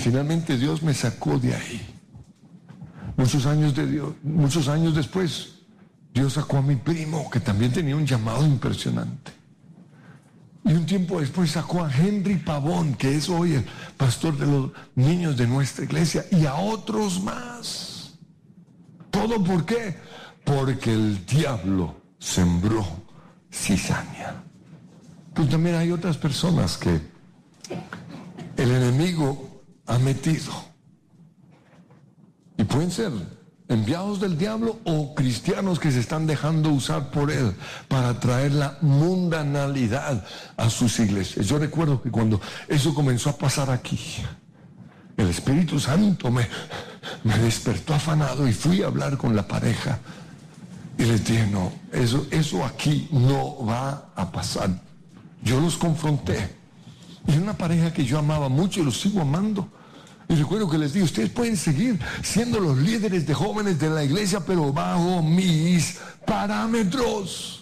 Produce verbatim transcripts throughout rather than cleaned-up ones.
finalmente Dios me sacó de ahí. Muchos años, de Dios, muchos años después, Dios sacó a mi primo, que también tenía un llamado impresionante. Y un tiempo después sacó a Henry Pavón, que es hoy el pastor de los niños de nuestra iglesia, y a otros más. ¿Todo por qué? Porque el diablo sembró cizaña. Pero también hay otras personas que el enemigo ha metido. Y pueden ser enviados del diablo o cristianos que se están dejando usar por él para traer la mundanalidad a sus iglesias. Yo recuerdo que cuando eso comenzó a pasar aquí, el Espíritu Santo me, me despertó afanado y fui a hablar con la pareja y les dije, no, eso, eso aquí no va a pasar. Yo los confronté. Y una pareja que yo amaba mucho y los sigo amando. Y recuerdo que les dije, ustedes pueden seguir siendo los líderes de jóvenes de la iglesia, pero bajo mis parámetros.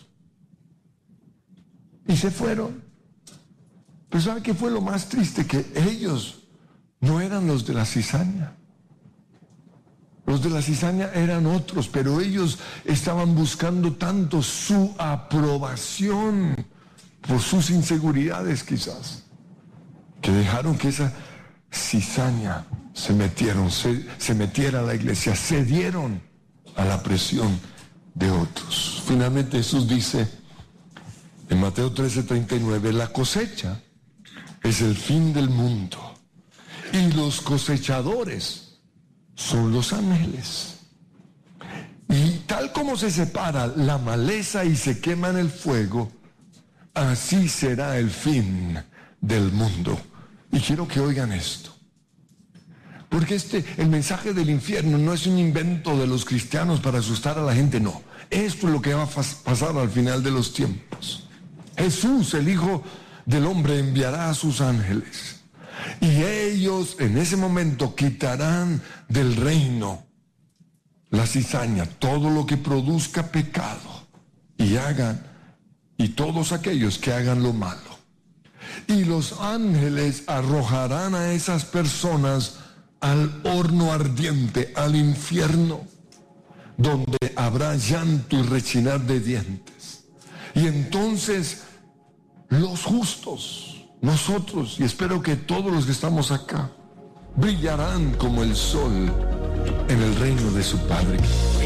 Y se fueron. Pero ¿sabe qué fue lo más triste? Que ellos no eran los de la cizaña. Los de la cizaña eran otros, pero ellos estaban buscando tanto su aprobación por sus inseguridades quizás, que dejaron que esa cizaña se metieron, se, se metiera a la iglesia, cedieron a la presión de otros. Finalmente Jesús dice en Mateo trece, treinta y nueve, la cosecha es el fin del mundo y los cosechadores son los ángeles. Y tal como se separa la maleza y se quema en el fuego, así será el fin del mundo. Y quiero que oigan esto, porque este, el mensaje del infierno no es un invento de los cristianos para asustar a la gente, no. Esto es lo que va a pasar al final de los tiempos. Jesús, el Hijo del Hombre, enviará a sus ángeles y ellos en ese momento quitarán del reino la cizaña, todo lo que produzca pecado, y hagan, y todos aquellos que hagan lo malo. Y los ángeles arrojarán a esas personas al horno ardiente, al infierno, donde habrá llanto y rechinar de dientes. Y entonces los justos, nosotros, y espero que todos los que estamos acá, brillarán como el sol en el reino de su Padre.